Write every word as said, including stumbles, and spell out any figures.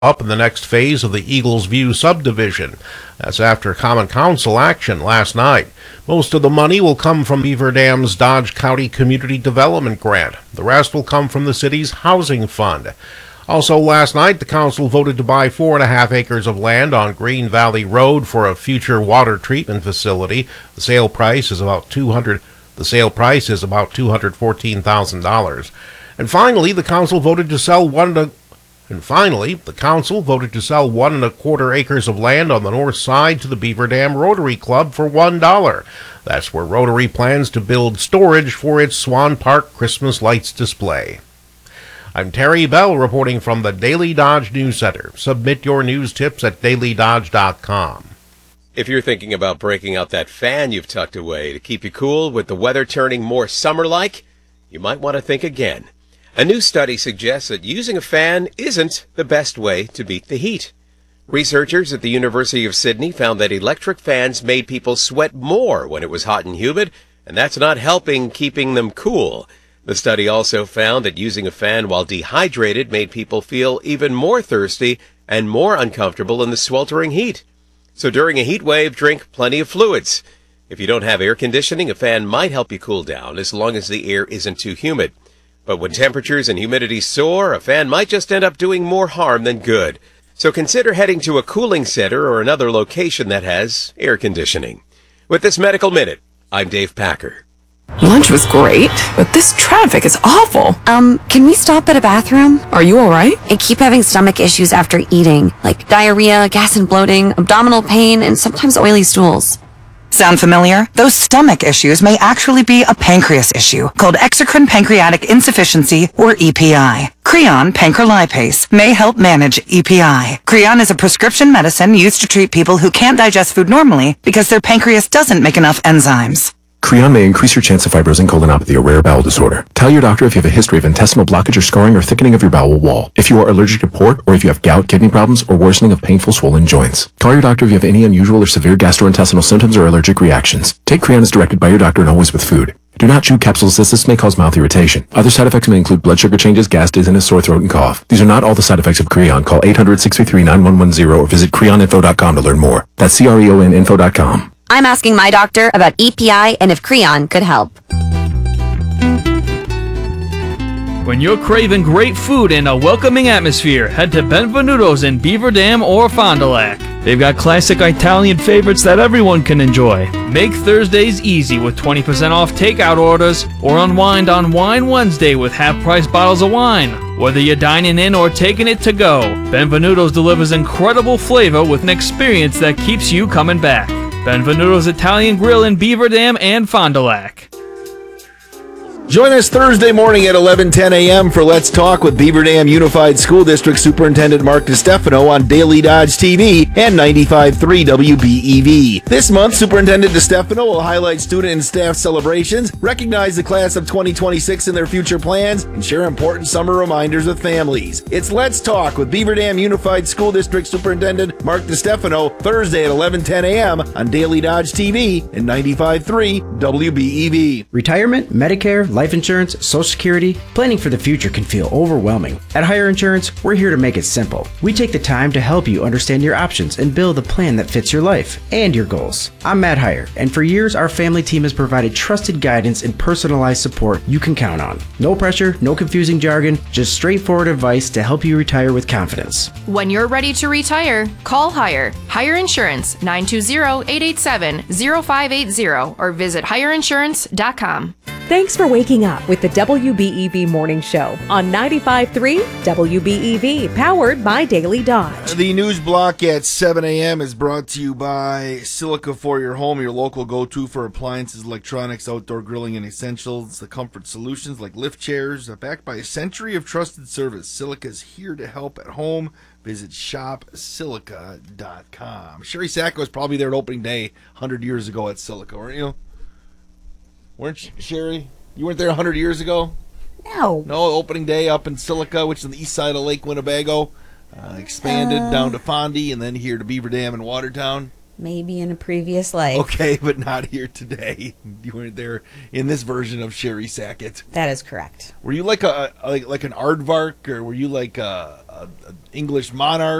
up in the next phase of the Eagles View subdivision. That's after Common Council action last night. Most of the money will come from Beaver Dam's Dodge County Community Development Grant. The rest will come from the city's housing fund. Also last night, the council voted to buy four and a half acres of land on Green Valley Road for a future water treatment facility. The sale price is about two hundred. The sale price is about two hundred fourteen thousand dollars. And finally, the council voted to sell one to And finally, the council voted to sell one and a quarter acres of land on the north side to the Beaver Dam Rotary Club for one dollar. That's where Rotary plans to build storage for its Swan Park Christmas lights display. I'm Terry Bell reporting from the Daily Dodge News Center. Submit your news tips at daily dodge dot com. If you're thinking about breaking out that fan you've tucked away to keep you cool with the weather turning more summer-like, you might want to think again. A new study suggests that using a fan isn't the best way to beat the heat. Researchers at the University of Sydney found that electric fans made people sweat more when it was hot and humid, and that's not helping keeping them cool. The study also found that using a fan while dehydrated made people feel even more thirsty and more uncomfortable in the sweltering heat. So during a heat wave, drink plenty of fluids. If you don't have air conditioning, a fan might help you cool down as long as the air isn't too humid. But when temperatures and humidity soar, a fan might just end up doing more harm than good. So consider heading to a cooling center or another location that has air conditioning. With this Medical Minute, I'm Dave Packer. Lunch was great, but this traffic is awful. Um, can we stop at a bathroom? Are you alright? I keep having stomach issues after eating, like diarrhea, gas and bloating, abdominal pain, and sometimes oily stools. Sound familiar? Those stomach issues may actually be a pancreas issue called exocrine pancreatic insufficiency, or E P I. Creon pancrelipase may help manage E P I. Creon is a prescription medicine used to treat people who can't digest food normally because their pancreas doesn't make enough enzymes. Creon may increase your chance of fibrosing colonopathy, a rare bowel disorder. Tell your doctor if you have a history of intestinal blockage or scarring or thickening of your bowel wall, if you are allergic to pork, or if you have gout, kidney problems, or worsening of painful swollen joints. Call your doctor if you have any unusual or severe gastrointestinal symptoms or allergic reactions. Take Creon as directed by your doctor and always with food. Do not chew capsules as this may cause mouth irritation. Other side effects may include blood sugar changes, gas, dizziness, sore throat, and cough. These are not all the side effects of Creon. Call eight hundred, six three three, nine one one zero or visit creon info dot com to learn more. That's C R E O N info dot com. I'm asking my doctor about E P I and if Creon could help. When you're craving great food and a welcoming atmosphere, head to Benvenuto's in Beaver Dam or Fond du Lac. They've got classic Italian favorites that everyone can enjoy. Make Thursdays easy with twenty percent off takeout orders, or unwind on Wine Wednesday with half-price bottles of wine. Whether you're dining in or taking it to go, Benvenuto's delivers incredible flavor with an experience that keeps you coming back. Benvenuto's Italian Grill in Beaver Dam and Fond du Lac. Join us Thursday morning at eleven ten a.m. for Let's Talk with Beaver Dam Unified School District Superintendent Mark DeStefano on Daily Dodge T V and ninety-five point three W B E V. This month, Superintendent DeStefano will highlight student and staff celebrations, recognize the class of twenty twenty-six and their future plans, and share important summer reminders with families. It's Let's Talk with Beaver Dam Unified School District Superintendent Mark DeStefano, Thursday at eleven ten a.m. on Daily Dodge T V and ninety-five point three W B E V. Retirement, Medicare, life insurance, Social Security, planning for the future can feel overwhelming. At Hire Insurance, we're here to make it simple. We take the time to help you understand your options and build a plan that fits your life and your goals. I'm Matt Hire, and for years our family team has provided trusted guidance and personalized support you can count on. No pressure, no confusing jargon, just straightforward advice to help you retire with confidence. When you're ready to retire, call Hire. Hire Insurance, nine two zero, eight eight seven, zero five eight zero or visit hire insurance dot com. Thanks for waking up with the W B E V Morning Show on ninety-five point three W B E V, powered by Daily Dodge. The news block at seven a.m. is brought to you by Silica for Your Home, your local go-to for appliances, electronics, outdoor grilling, and essentials. The comfort solutions like lift chairs, backed by a century of trusted service. Silica is here to help at home. Visit shop silica dot com. Sherry Sacco was probably there at opening day one hundred years ago at Silica, weren't you? Weren't you, Sherry? You weren't there one hundred years ago? No. No, opening day up in Silica, which is on the east side of Lake Winnebago. Uh, expanded uh, down to Fondy and then here to Beaver Dam and Watertown. Maybe in a previous life. Okay, but not here today. You weren't there in this version of Sherry Sackett. That is correct. Were you like a like like an aardvark, or were you like a, a, a English monarch?